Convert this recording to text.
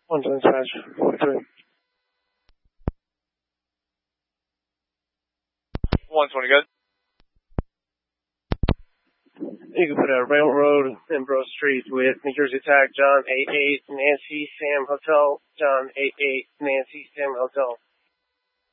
1 to dispatch. 3. 120, good. You can put a Railroad Ambrose Street with New Jersey Tag, John 88 Nancy Sam Hotel, John 88 Nancy Sam Hotel.